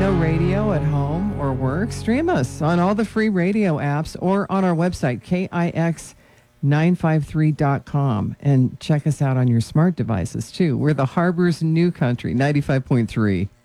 no radio at home or work? Stream us on all the free radio apps or on our website, KIX953.com. And check us out on your smart devices, too. We're the Harbor's New Country, 95.3.